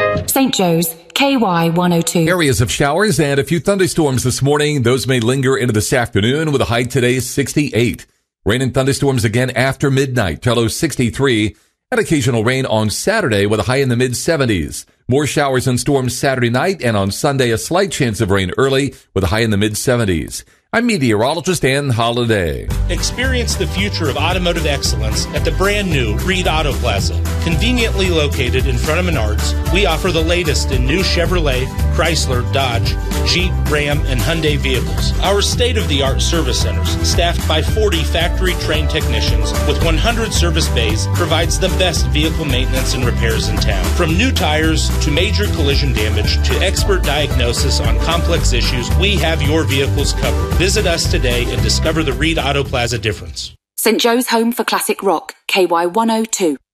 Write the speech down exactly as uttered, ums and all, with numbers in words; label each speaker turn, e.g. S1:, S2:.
S1: Saint Joe's, K Y one oh two.
S2: Areas of showers and a few thunderstorms this morning. Those may linger into this afternoon with a high today sixty-eight. Rain and thunderstorms again after midnight, low sixty-three. And occasional rain on Saturday with a high in the mid-seventies. More showers and storms Saturday night, and on Sunday a slight chance of rain early with a high in the mid-seventies. I'm meteorologist Ann Holiday.
S3: Experience the future of automotive excellence at the brand new Reed Auto Plaza. Conveniently located in front of Menards, we offer the latest in new Chevrolet, Chrysler, Dodge, Jeep, Ram, and Hyundai vehicles. Our state-of-the-art service centers, staffed by forty factory-trained technicians with one hundred service bays, provides the best vehicle maintenance and repairs in town. From new tires to major collision damage to expert diagnosis on complex issues, we have your vehicles covered. Visit us today and discover the Reed Auto Plaza difference.
S1: Saint Joe's Home for Classic Rock, K Y one oh two.